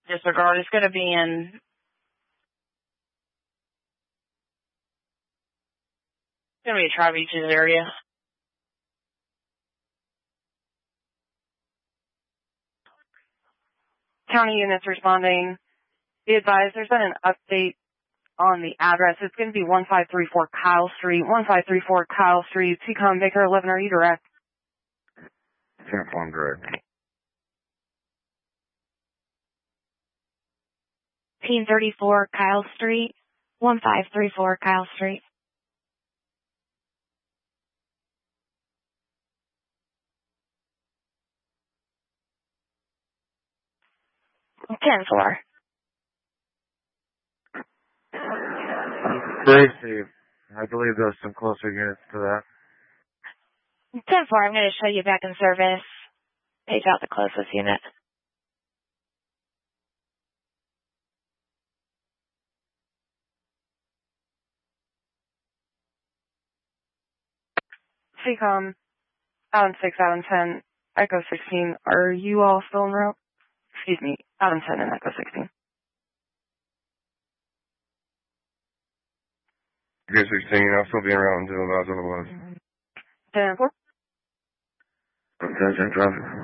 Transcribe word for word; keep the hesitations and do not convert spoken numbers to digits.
disregard. It's going to be in it's going to be Tri-Beaches area. County units responding. Be advised, there's been an update on the address. It's going to be one five three four Kyle Street, one five three four Kyle Street, T COM Baker eleven, are you direct? ten four, I'm direct. fifteen thirty-four Kyle Street, one five three four Kyle Street. ten four. Gracie, I believe there's some closer units to that. ten four, I'm going to show you back in service. Page out the closest unit. C COM, Allen six, Allen ten, Echo sixteen, are you all still en route? Excuse me, Allen ten and Echo sixteen. Echo sixteen, I'll still be around until about otherwise. ten four. Attention traffic.